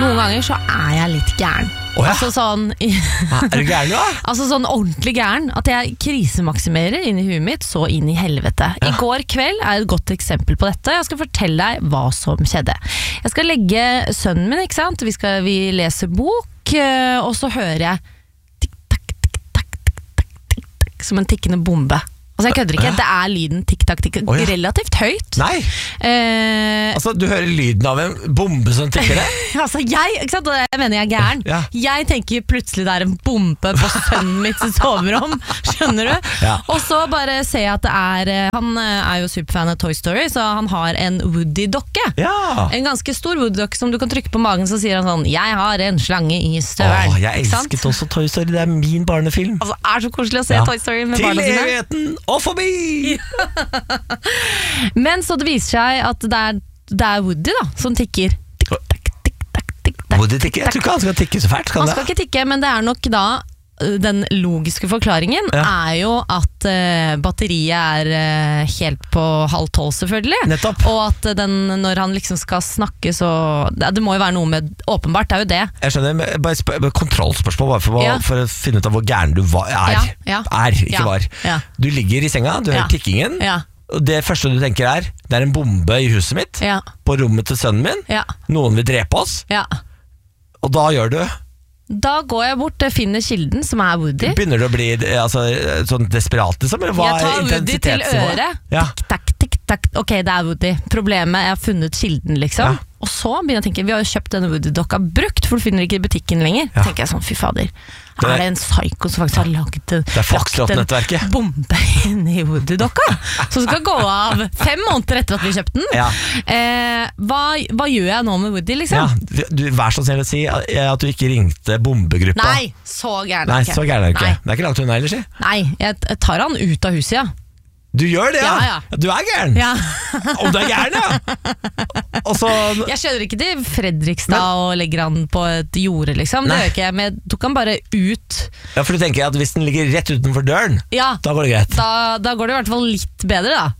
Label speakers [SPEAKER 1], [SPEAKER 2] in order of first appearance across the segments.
[SPEAKER 1] noen ganger så jeg litt gæren.
[SPEAKER 2] Ja.
[SPEAKER 1] Altså sånn
[SPEAKER 2] du gæren da?
[SPEAKER 1] Altså sånn ordentlig gæren. At jeg krisemaksimerer inn i huet mitt, så inn i helvete. I går kveld et godt eksempel på dette. Jeg skal fortelle deg hva som skjedde. Jeg skal legge sønnen min, ikke sant? Vi leser bok, og så hører jeg tikk-takk, tikk-takk, tikk-takk, tikk-takk, som en tikkende bombe. Altså jeg kødder ikke, det lyden tikk-takk, tikk-takk, relativt høyt.
[SPEAKER 2] Nei, altså du hører lyden av en bombe som tikker det?
[SPEAKER 1] Altså ikke sant, og jeg mener jeg gæren.
[SPEAKER 2] Ja.
[SPEAKER 1] Jeg tenker plutselig det en bombe på sønnen mitt soverom, skjønner du?
[SPEAKER 2] Ja.
[SPEAKER 1] Og så bare ser jeg at han jo superfan av Toy Story, så han har en Woody-dokke.
[SPEAKER 2] Ja.
[SPEAKER 1] En ganske stor Woody-dokke som du kan trykke på magen, så sier han sånn, jeg har en slange i støvelen.
[SPEAKER 2] Jeg elsket også Toy Story, det min barnefilm.
[SPEAKER 1] Altså så koselig å se Toy Story med barna sine.
[SPEAKER 2] Til evigheten og forbi!
[SPEAKER 1] Men så det viser seg at det Woody da, som tikker.
[SPEAKER 2] Woody tikker? Jeg tror ikke han skal tikke så fælt.
[SPEAKER 1] Han skal ikke tikke, men det nok da den logiske forklaringen jo at batteriet helt på 11:30 selvfølgelig.
[SPEAKER 2] Nettopp.
[SPEAKER 1] Og at når han liksom skal snakke så det må jo være noe med, åpenbart jo det.
[SPEAKER 2] Jeg skjønner, bare kontrollspørsmål bare for å finne ut av hvor gæren du ikke var.
[SPEAKER 1] Ja.
[SPEAKER 2] Du ligger i senga, du hører tikkingen, og det første du tenker det en bombe i huset mitt, på rommet til sønnen min, noen vil drepe oss, og da gjør du...
[SPEAKER 1] Da går jeg bort, finner kilden som Woody.
[SPEAKER 2] Begynner du å bli sånn desperat liksom? Eller hva
[SPEAKER 1] jeg tar Woody til øret. Tikk-takk, tikk-takk. Ok, det Woody. Problemet jeg har funnet kilden liksom. Og så begynner jeg å tenke, vi har jo kjøpt denne Woody-dokka brukt, for du finner ikke i butikken lenger. Tenker jeg sånn, fy fader. Det en psyko som faktisk har lagt en bombe inn i Woody-dokka, som skal gå av 5 måneder etter at vi kjøpte den. Hva gjør jeg nå med Woody, liksom?
[SPEAKER 2] Vær så snill å si at du ikke ringte bombegruppa.
[SPEAKER 1] Nei, så gærent
[SPEAKER 2] Nei, så gærent ikke. Det ikke langt unna, eller si?
[SPEAKER 1] Nei, jeg tar han ut av huset,
[SPEAKER 2] Du gjør det,
[SPEAKER 1] ja?
[SPEAKER 2] Du gæren?
[SPEAKER 1] Ja.
[SPEAKER 2] Om du gæren, Også...
[SPEAKER 1] Jeg kjører ikke til Fredrikstad og legger han på et jorde, liksom. Det gjør ikke jeg, men jeg tok han bare ut. Ja, for du tenker at hvis den ligger rett utenfor døren, da går det greit? Da går det i hvert fall litt bedre, da.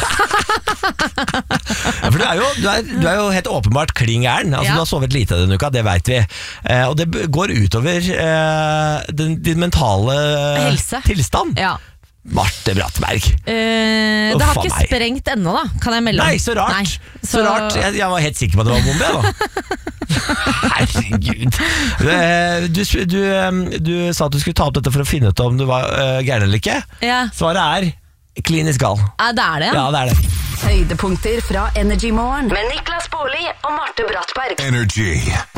[SPEAKER 2] For du jo helt åpenbart kling gæren. Altså, du har sovet lite denne uka, det vet vi. Og det går utover din mentale tilstand.
[SPEAKER 1] Ja.
[SPEAKER 2] Marte Brattberg.
[SPEAKER 1] Det har ikke sprengt ennå da, kan jeg melde om.
[SPEAKER 2] Nei, så rart. Nei, så rart. Jeg var helt sikker på at det var bombe Herregud. Du sa at du skulle ta opp dette for å finne ut om du var gæren eller ikke. Svaret klinisk gal.
[SPEAKER 1] Det det.
[SPEAKER 2] Ja, det det.
[SPEAKER 3] Høydepunkter fra Energy Morgen med Niklas Baarli og Marte Brattberg.
[SPEAKER 4] Energy.